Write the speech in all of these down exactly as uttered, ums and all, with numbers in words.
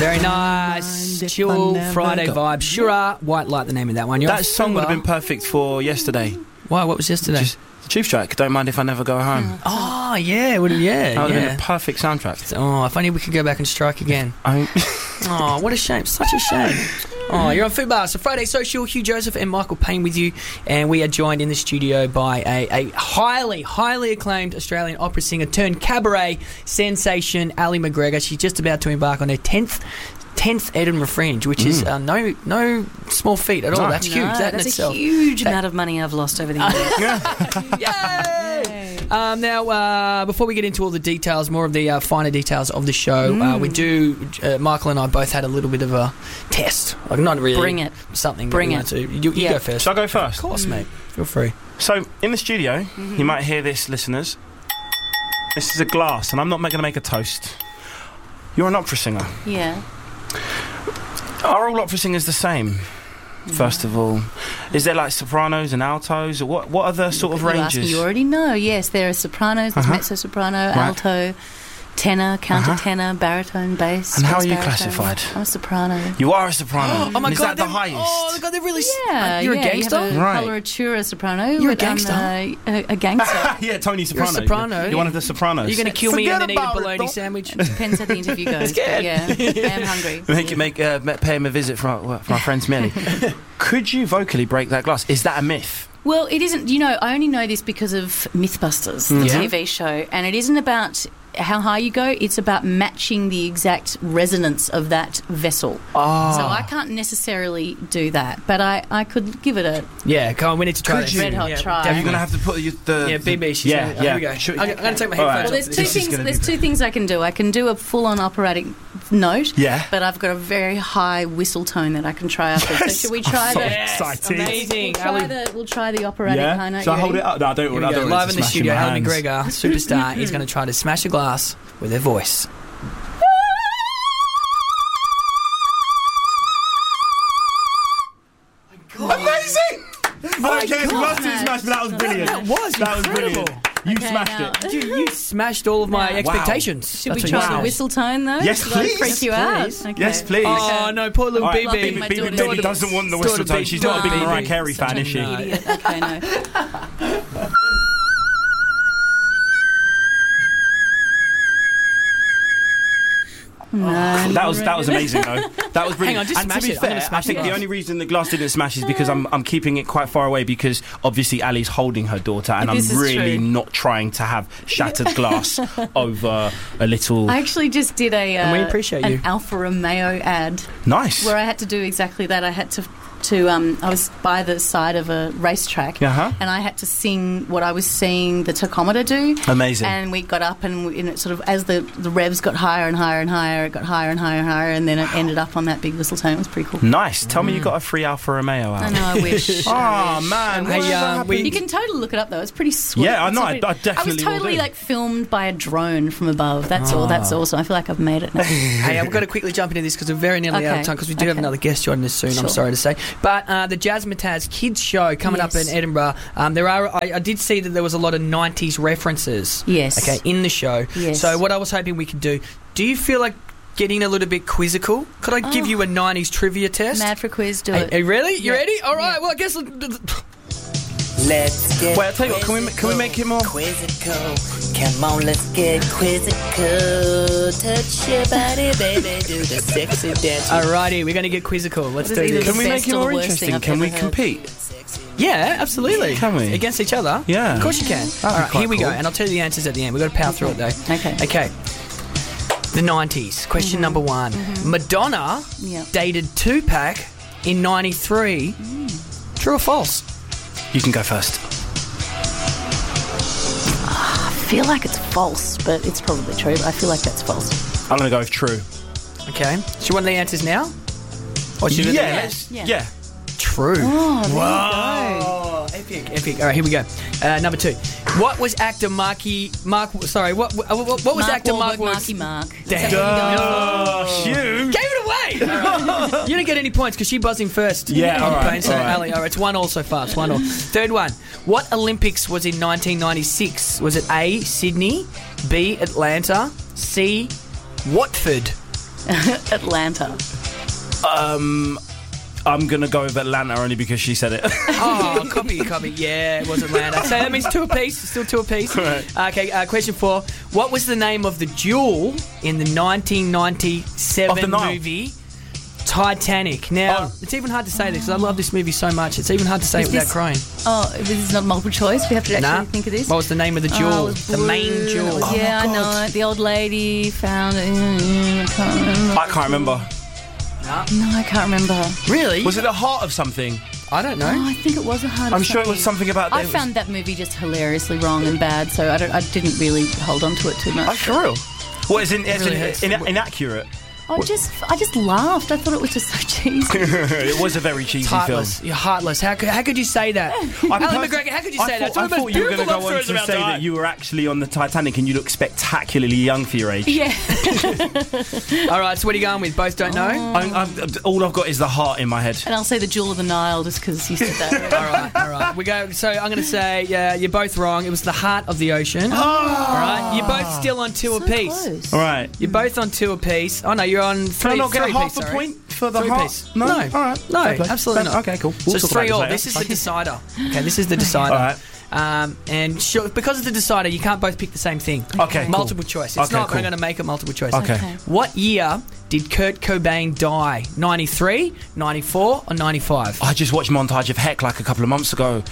Very nice. Chill Friday vibe. Shura, White Light, the name of that one. You're that song would have been perfect for yesterday. Why? What was yesterday? Just the Tube Strike. Don't mind if I never go home. Oh, yeah. Would have, yeah. That would yeah. have been a perfect soundtrack. Oh, if only we could go back and strike again. I... Oh, what a shame. Such a shame. Oh, you're on Fubar. So Friday Social, Hugh Joseph and Michael Payne with you. And we are joined in the studio by a, a highly, highly acclaimed Australian opera singer turned cabaret sensation, Ali McGregor. She's just about to embark on her tenth tenth Edinburgh Fringe, which mm. is uh, no no small feat at all. No. That's huge. No, that that's in a itself. huge that... amount of money I've lost over the years. Yay! Yay! Um, now, uh, before we get into all the details, more of the uh, finer details of the show, mm. uh, we do. Uh, Michael and I both had a little bit of a test. Like, not really. Bring it. Something. Bring it. To. You, you yeah. go first. Shall I go first? Of course, mm. mate. Feel free. So, in the studio, mm-hmm. you might hear this, listeners. This is a glass, and I'm not going to make a toast. You're an opera singer. Yeah. Are all opera singers the same? Yeah. First of all, is there like sopranos and altos, or what? What are the sort of ranges? You already know. Yes, there are sopranos. There's uh-huh. mezzo soprano, right. alto, tenor, counter tenor, uh-huh. baritone, bass. And how are you baritone. classified? I'm a soprano. You are a soprano. Oh my and is god! that the highest? Oh my god! They're really. Yeah, you're yeah, a gangster. You have a right. coloratura soprano. You're a gangster. A, a, a gangster. Yeah, Tony Soprano. You're a soprano. You're, you're one of the sopranos. You're going to kill Forget me and then eat a bologna sandwich. It depends how the interview goes. But yeah, I am hungry. Make you make uh, pay him a visit for our, for our friend Smelly. Could you vocally break that glass? Is that a myth? Well, it isn't. You know, I only know this because of Mythbusters, the yeah. T V show, and it isn't about how high you go. It's about matching the exact resonance of that vessel. Oh. So I can't necessarily do that, but I, I could give it a yeah. Come on, we need to try could this. Red hot yeah. try. You're going to have to put you, the yeah B B. She's yeah gonna, yeah. Oh, here we go. Should, I'm, I'm going to take my headphones. right. Well, there's off. two This things. There's two things I can do. I can do a full-on operatic note. Yeah. But I've got a very high whistle tone that I can try after. Yes. So should we try so the? Yes. Exciting. Amazing. We'll try the. We'll try the operatic yeah. high note. Shall I hold it up? No, I don't. Here I we don't go. want Live it in to the smash studio, in my Ali hands. McGregor, superstar. He's going to try to smash a glass with her voice. Amazing! Oh I don't care if the glass didn't smash, but that was brilliant. That was That was incredible. brilliant. You Okay, smashed now- it. You, you smashed all of my Wow. expectations. Should That's we what try you the said. whistle tone though? Yes, Should I please. freak you Yes, out? Okay. Yes, please. Oh no, poor little All right, B B. Lovely, my Baby, daughter baby is- doesn't want the daughter whistle tone. B- She's not a big daughter Mariah B B. Carey fan, is she? No. Idiot. Okay, no. No. That was that was amazing though. That was brilliant. Hang on, just and smash to be it. I'm gonna fair, smash I think the the glass. only reason the glass didn't smash is because I'm I'm keeping it quite far away because obviously Ali's holding her daughter and This I'm is really true. not trying to have shattered glass over a little. I actually just did a uh, And we appreciate an you. Alfa Romeo ad Nice. where I had to do exactly that. I had to to um, I was by the side of a racetrack Uh-huh. and I had to sing what I was seeing the tachometer do. Amazing. And we got up and, we, and it sort of as the the revs got higher and higher and higher, it got higher and higher and higher, and then it ended up on that big whistle tone. It was pretty cool. Nice. Tell me you got a free Alfa Romeo out. I know. I wish. Oh I wish. man. Hey, Whatever um, we- happened? You can totally look it up though. It's pretty sweet. Yeah, I It's know, a I- pretty- I definitely I will was totally do. like filmed by a drone from above. That's all. That's awesome. I feel like I've made it now. Hey, I've got to quickly jump into this because we're very nearly out of Okay. time because we do have Okay. another guest joining us soon, I'm Sure. sorry to say. But uh, the Jazzmatazz Kids Show coming Yes. up in Edinburgh, um, there are. I, I did see that there was a lot of nineties references Yes. okay, in the show. Yes. So what I was hoping we could do, do you feel like getting a little bit quizzical? Could I give Oh. you a nineties trivia test? Mad for a quiz. Do Hey, it. hey, really? You Yeah. ready? All right, Yeah. well, I guess... Let's get Wait, I'll tell you what, can we- can we make it more- quizzical? Come on, let's get quizzical. Touch your body, baby, do the sexy dance. Alrighty, we're going to get quizzical. Let's What do is either this. Can we best make it or more the worst thing interesting? I've Can we ever heard. compete? Yeah, absolutely. Can we? Against each other? Yeah. Of course you can. That'd be All right, quite here we go. cool. And I'll tell you the answers at the end. We've got to power through it, though. Okay. Okay. The nineties. Question number one. Madonna Yeah. dated Tupac in ninety-three. True or false? You can go first. I feel like it's false, but it's probably true. But I feel like that's false. I'm going to go with true. Okay. Do you want the answers now? Or should we do Yeah, that? let's- Yeah. yeah. True. Oh, there Oh, epic, epic. All right, here we go. Uh, number two. What was actor Marky Mark? Sorry, what what, what was Mark actor Mark? Wahlberg, Wahlberg's- Marky Mark. Damn. Is that what you're going for? Oh, shoot. Gave it away. All right. You didn't get any points because she buzzing first. Yeah, on all right, Payne, so all right. Ali, all right, it's one all so far. It's one all. Third one. What Olympics was in nineteen ninety-six? Was it A, Sydney, B, Atlanta, C, Watford? Atlanta. Um, I'm gonna go with Atlanta only because she said it. Oh, copy, copy. Yeah, it was Atlanta. So that means two apiece. Still two apiece. Right. Okay, uh, question four. What was the name of the jewel in the nineteen ninety-seven Of the Nile. movie Titanic? Now, Oh. it's even hard to say this because I love this movie so much. It's even hard to say Is it without this- crying. Oh, this is not multiple choice. We have to actually Nah. think of this. What was the name of the Oh, jewel? it was the main blue. jewel. It was- Oh, yeah, I God. know it. The old lady found it. I can't remember. I can't remember. No, I can't remember. Really? Was it the heart of something? I don't know. Oh, I think it was a hard. I'm sure it was something about. I it was- found that movie just hilariously wrong and bad, so I, don't, I didn't really hold on to it too much. Oh, for real? What is in, it's really in, hurts. in, inaccurate? I just, I just laughed. I thought it was just so cheesy. It was a very cheesy film. Heartless. You're heartless. How could, how could you say that? I Alan pers- McGregor, how could you I say that? thought, I It's one of the thought most you were going to beautiful go on love to stories say about that time. you were actually on the Titanic and you look spectacularly young for your age. Yeah. All right, so what are you going with? Both don't know? I'm, I'm, all I've got is the heart in my head. And I'll say the Jewel of the Nile just because you said that. All right, all right. We go. So I'm going to say, yeah, you're both wrong. It was the heart of the ocean. All right, you're both still on two So apiece. close. All right. You're both on two apiece. Oh no, you're on Can three. I not get three half piece, a sorry. point for the Three heart? piece. No. No. All right. No, Fair play. absolutely Fair- not. Okay, cool. So We'll it's talk three about all. later. This is the Okay. decider. Okay, this is the decider. All right. Um, and sure, because it's the decider, you can't both pick the same thing. Okay, cool. Multiple choice. It's Okay, not. cool. I'm going to make it multiple choice. Okay. Okay. What year did Kurt Cobain die? ninety-three, ninety-four, or ninety-five? I just watched Montage of Heck like a couple of months ago.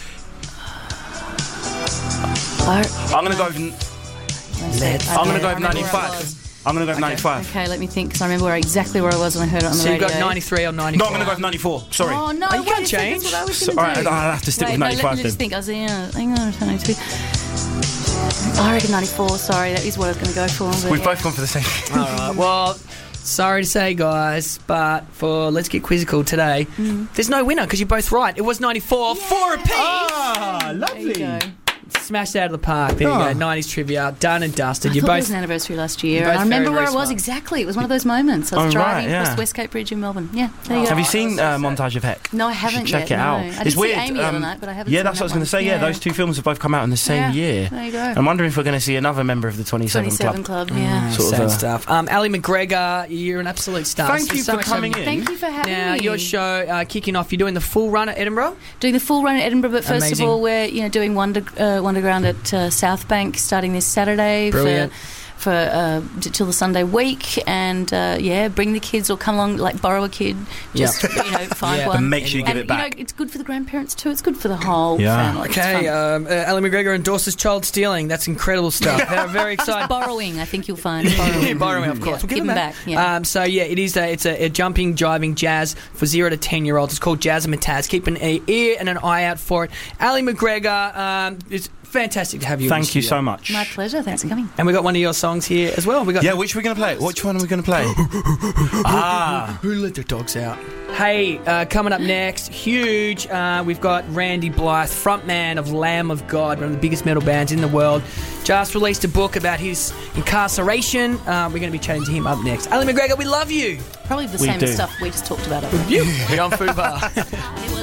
I- I'm going to go with, Let's- I I'm going to don't go with remember where I ninety-five. was. I'm going to go with ninety-five. Okay, let me think because I remember where, exactly where I was when I heard it on the So you've radio. got ninety-three or ninety-four? No, I'm going to go with ninety-four. Sorry. Oh no! Oh, you wait can't a second, change. That's what I was So- going all to right, do. I'll have to stick Wait, with no, ninety-five let me just then. think. I was yeah, hang on, ninety-two. I reckon ninety-four. Sorry, that is what I was going to go for. but We've yeah. both gone for the same. All right. Well, sorry to say, guys, but for Let's Get Quizzical today, there's no winner because you're both right. It was ninety-four. Four apiece. Ah, There you go. Smashed out of the park. There you Oh. go. nineties trivia. Done and dusted. I You're thought it both. was an anniversary last year. both and I remember very, where very I was smart. exactly. It was one of those moments. I was Oh, right, driving across yeah. the Westgate Bridge in Melbourne. Yeah, there you Oh. go. Have you seen that's uh, so Montage of Heck? No, I You should haven't check yet. it out. No. I did It's see weird. Amy the other um, night, but I haven't yeah, seen that's that what I was going to one. say. Yeah. Yeah. those two films have both come out in the same Yeah, year. there you go. I'm wondering if we're going to see another member of the twenty-seven, twenty-seven Club. Club. Yeah. Sort of, Sad uh, stuff. Um, Ali McGregor, you're an absolute star. Thank So- you so for much coming fun. in. Thank you for having Now, me. your show uh, kicking off. You're doing the full run at Edinburgh. Doing the full run at Edinburgh, but first Amazing. of all, we're you know doing Wonder uh, Wonderground at uh, South Bank starting this Saturday Brilliant. for for uh, t- till the Sunday week, and uh, yeah, bring the kids or come along, like borrow a kid, just Yeah. you know find Yeah. one. And make sure you and, give it back. You know, it's good for the grandparents too. It's good for the whole Yeah. family. It's Okay, fun. um, uh, Ali McGregor endorses child stealing. That's incredible stuff. They're very excited. Borrowing, I think you'll find. Borrowing, Borrowing, of course. Yeah, We'll give give them them back. back. Yeah. Um, so yeah, it is a it's a, a jumping, jiving jazz for zero to ten year olds. It's called Jazz and Mataz. Keep an e- ear and an eye out for it. Ali McGregor, um, it's fantastic to have you. in the Thank you studio. so much. My pleasure. Thanks for coming. And we got one of your songs here as well. We got Yeah, which are we going to play? Which one are we going to play? ah. Who Let the Dogs Out? Hey, uh, coming up next, huge. Uh, we've got Randy Blythe, frontman of Lamb of God, one of the biggest metal bands in the world. Just released a book about his incarceration. Uh, we're going to be chatting to him up next. Ali McGregor, we love you. Probably the We same do. stuff we just talked about. I think. You. We're on Food Bar.